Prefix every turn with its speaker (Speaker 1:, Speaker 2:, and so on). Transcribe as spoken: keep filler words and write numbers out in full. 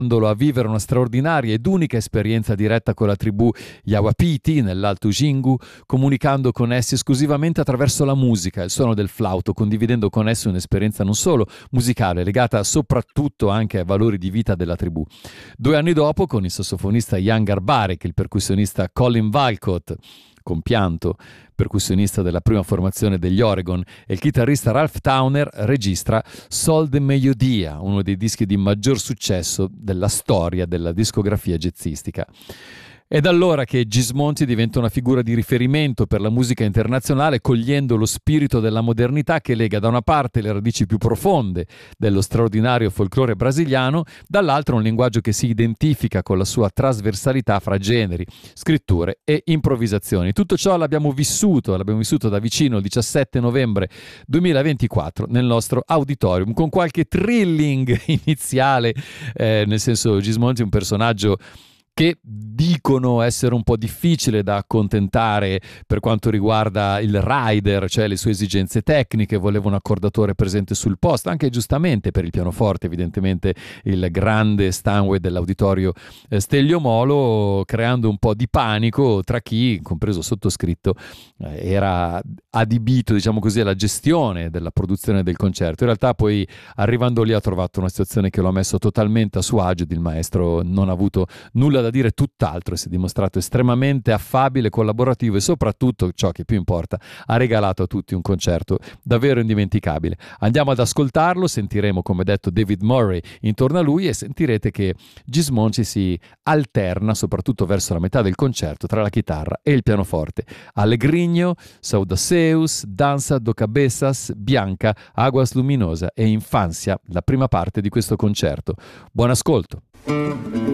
Speaker 1: invitandolo a vivere una straordinaria ed unica esperienza diretta con la tribù Yawapiti nell'Alto Jingu, comunicando con essi esclusivamente attraverso la musica e il suono del flauto, condividendo con essi un'esperienza non solo musicale, legata soprattutto anche ai valori di vita della tribù. Due anni dopo, con il sassofonista Jan Garbarek, il percussionista Colin Walcott, compianto percussionista della prima formazione degli Oregon, e il chitarrista Ralph Towner, registra Sol de Melodia, uno dei dischi di maggior successo della storia della discografia jazzistica. È da allora che Gismonti diventa una figura di riferimento per la musica internazionale, cogliendo lo spirito della modernità che lega da una parte le radici più profonde dello straordinario folklore brasiliano, dall'altra un linguaggio che si identifica con la sua trasversalità fra generi, scritture e improvvisazioni. Tutto ciò l'abbiamo vissuto, l'abbiamo vissuto da vicino il diciassette novembre duemilaventiquattro nel nostro auditorium, con qualche thrilling iniziale, eh, nel senso Gismonti è un personaggio che dicono essere un po' difficile da accontentare per quanto riguarda il rider, cioè le sue esigenze tecniche, voleva un accordatore presente sul posto, anche giustamente per il pianoforte, evidentemente il grande Stanway dell'auditorio Stelio Molo, creando un po' di panico tra chi, compreso sottoscritto, era adibito, diciamo così, alla gestione della produzione del concerto. In realtà poi arrivando lì ha trovato una situazione che lo ha messo totalmente a suo agio ed il maestro non ha avuto nulla da dire, tutt'altro, si è dimostrato estremamente affabile, collaborativo e soprattutto, ciò che più importa, ha regalato a tutti un concerto davvero indimenticabile. Andiamo ad ascoltarlo, sentiremo come detto David Murray intorno a lui e sentirete che Gismonti si alterna soprattutto verso la metà del concerto tra la chitarra e il pianoforte. Allegrinho, Saudaceus, Danza do Cabeças, Bianca, Aguas Luminosa e Infancia, la prima parte di questo concerto. Buon ascolto!